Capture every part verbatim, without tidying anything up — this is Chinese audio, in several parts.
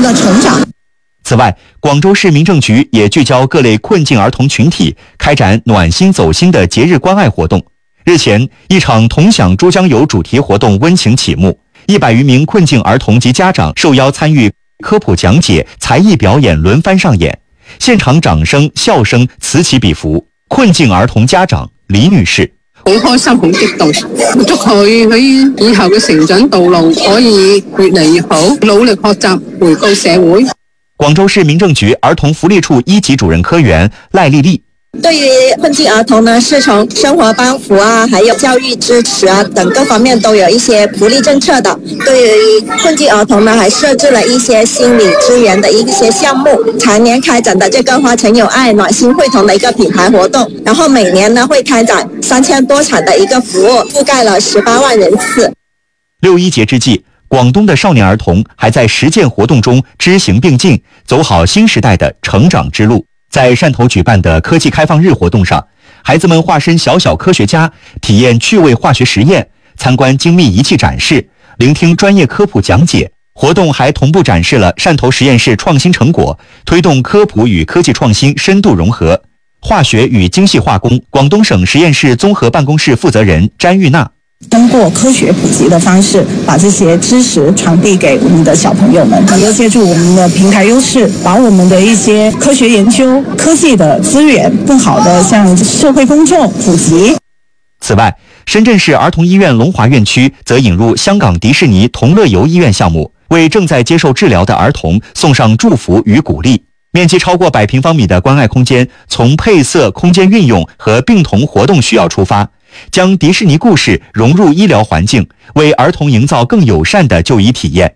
的成长。 此外，广州市民政局也聚焦各类困境儿童群体，开展暖心走心的节日关爱活动。日前，一场同享珠江游主题活动温情启幕，一百余名困境儿童及家长受邀参与科普讲解、才艺表演轮番上演，现场掌聲、笑聲此起彼伏。困境兒童家長李女士： 好開心，好激動，祝佢喺以後嘅成長道路可以越嚟越好，努力學習，回報社會。 廣州市民政局兒童福利處一級主任科員賴麗麗。 對於困境兒童呢，是從生活幫扶啊，還有教育支持啊等各方面都有一些福利政策的。對於困境兒童呢，還設置了一些心理支援的一些項目，常年開展的這個花城有愛暖心會童的一個品牌活動，然後每年呢會開展三千多場的一個服務，覆蓋了十八萬人次。 六一節之際，廣東的少年兒童還在實踐活動中知行並進，走好新時代的成長之路。在汕頭舉辦的科技開放日活動上，孩子們化身小小科學家，體驗趣味化學實驗，參觀精密儀器展示，聆聽專業科普講解。活動還同步展示了汕頭實驗室創新成果，推動科普與科技創新深度融合。化學與精細化工廣東省實驗室綜合辦公室負責人詹玉娜： 通過科學普及的方式，把這些知識傳遞給我們的小朋友們，能夠借助我們的平台優勢，把我們的一些科學研究、科技的資源更好地向社會公眾普及。 此外，深圳市兒童醫院龍華院區則引入香港迪士尼同樂遊醫院項目，為正在接受治療的兒童送上祝福與鼓勵。面積超過百平方米的關愛空間，從配色、空間運用和病童活動需要出發，將迪士尼故事融入醫療環境，為兒童營造更友善的就醫體驗。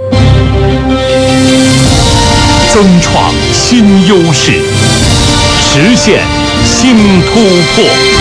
增創新優勢，實現新突破。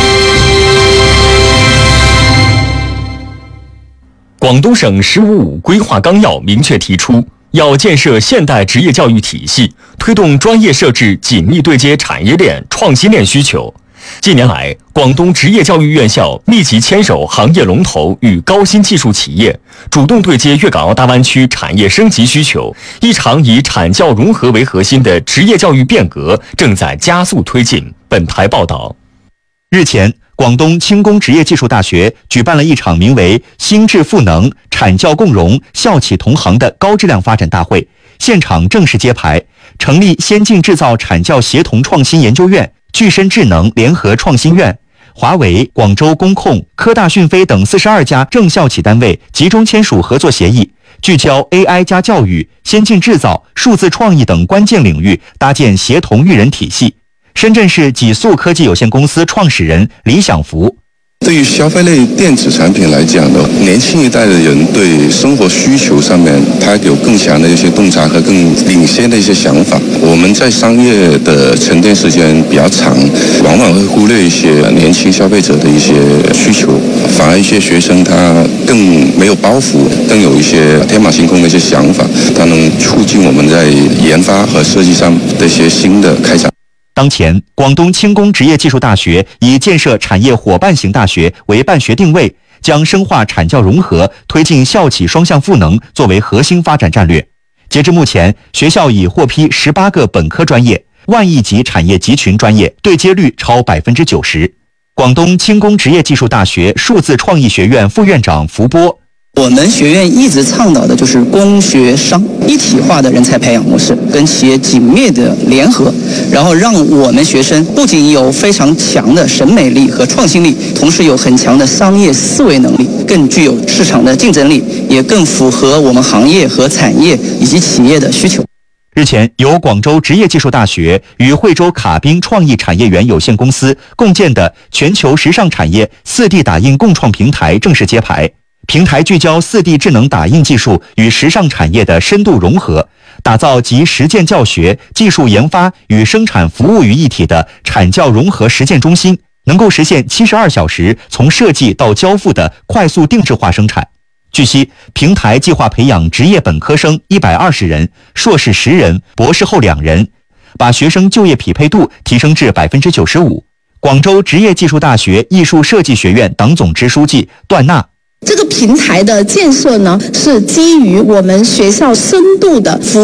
廣東省“十五五”規劃綱要明確提出，要建設現代職業教育體系，推動專業設置緊密對接產業鏈、創新鏈需求。近年來，廣東職業教育院校密集牽手行業龍頭與高新技術企業，主動對接粵港澳大灣區產業升級需求。一場以產教融合為核心的職業教育變革正在加速推進。本台報道。 日前，廣東輕工職業技術大學舉辦了一場名為“心智賦能，產教共融，校企同行”的高質量發展大會，現場正式揭牌，成立先進製造產教協同創新研究院、具身智能聯合創新院，華為、廣州工控、科大訊飛等四十二家正校企單位集中簽署合作協議，聚焦 A I 加教育、先進製造、數字創意等關鍵領域，搭建協同育人體系。深圳市極速科技有限公司創始人李享福： 對於消費類電子產品來講呢，年輕一代的人對生活需求上面，他有更強的一些洞察和更領先的一些想法。我們在商業的沉澱時間比較長，往往會忽略一些年輕消費者的一些需求，反而一些學生他更沒有包袱，更有一些天馬行空的一些想法，它能促進我們在研發和設計上的一些新的開展。 當前，廣東輕工職業技術大學以建設產業夥伴型大學為辦學定位，將深化產教融合、推進校企雙向賦能作為核心發展戰略。截至目前，學校已獲批十八個本科專業，萬億級產業集群專業對接率超百分之九十。廣東輕工職業技術大學數字創意學院副院長福波： 我們學院一直倡導的就是工學商一體化的人才培養模式，跟企業緊密的聯合，然後讓我們學生不僅有非常強的審美力和創新力，同時有很強的商業思維能力，更具有市場的競爭力，也更符合我們行業和產業以及企業的需求。 日前，由廣州職業技術大學與惠州卡賓創意產業園有限公司共建的全球時尚產業 四 D 打印共創平台正式揭牌。平台聚焦 四 D 智能打印技術與時尚產業的深度融合，打造集實踐教學、技術研發與生產服務於一體的產教融合實踐中心，能夠實現七十二小時從設計到交付的快速定制化生產。據悉，平台計劃培養職業本科生一百二十人、碩士十人、博士後兩人，把學生就業匹配度提升至百分之九十五。廣州職業技術大學藝術設計學院黨總支書記段娜： 這個平台的建設呢，是基於我們學校深度的服務。